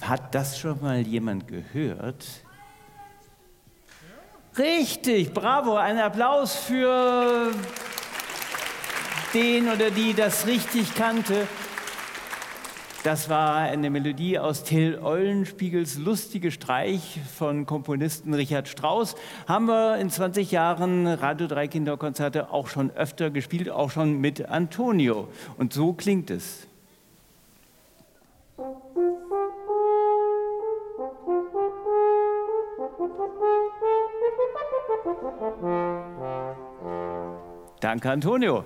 Hat das schon mal jemand gehört? Richtig, bravo, ein Applaus für den oder die das richtig kannte. Das war eine Melodie aus Till Eulenspiegels Lustige Streich von Komponisten Richard Strauss. Haben wir in 20 Jahren Radio 3 Kinderkonzerte auch schon öfter gespielt, auch schon mit Antonio. Und so klingt es. Danke, Antonio.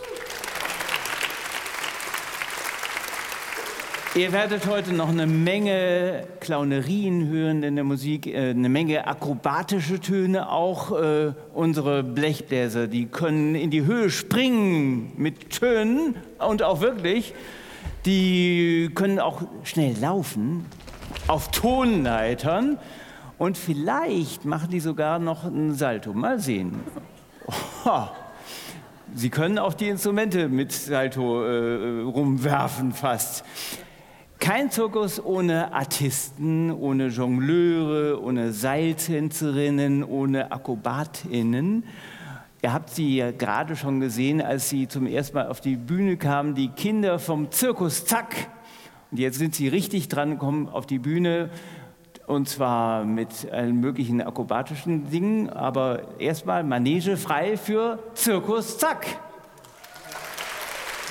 Ihr werdet heute noch eine Menge Clownerien hören in der Musik, eine Menge akrobatische Töne, auch unsere Blechbläser, die können in die Höhe springen mit Tönen und auch wirklich, die können auch schnell laufen auf Tonleitern und vielleicht machen die sogar noch einen Salto. Mal sehen. Oh. Sie können auch die Instrumente mit Salto rumwerfen fast. Kein Zirkus ohne Artisten, ohne Jongleure, ohne Seiltänzerinnen, ohne Akrobatinnen. Ihr habt sie ja gerade schon gesehen, als sie zum ersten Mal auf die Bühne kamen, die Kinder vom Zirkus Zack. Und jetzt sind sie richtig dran, kommen auf die Bühne, und zwar mit allen möglichen akrobatischen Dingen, aber erstmal Manege frei für Zirkus Zack.